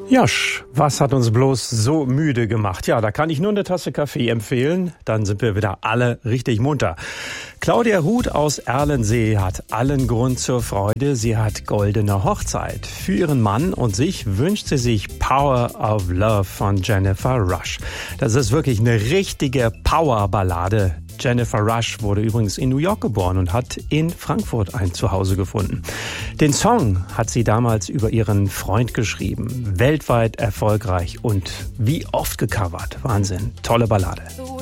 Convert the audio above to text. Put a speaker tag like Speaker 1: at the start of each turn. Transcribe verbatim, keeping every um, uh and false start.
Speaker 1: Josch, was hat uns bloß so müde gemacht? Ja, da kann ich nur eine Tasse Kaffee empfehlen. Dann sind wir wieder alle richtig munter. Claudia Huth aus Erlensee hat allen Grund zur Freude. Sie hat goldene Hochzeit. Für ihren Mann und sich wünscht sie sich Power of Love von Jennifer Rush. Das ist wirklich eine richtige Powerballade. Jennifer Rush wurde übrigens in New York geboren und hat in Frankfurt ein Zuhause gefunden. Den Song hat sie damals über ihren Freund geschrieben. Weltweit erfolgreich und wie oft gecovert. Wahnsinn. Tolle Ballade.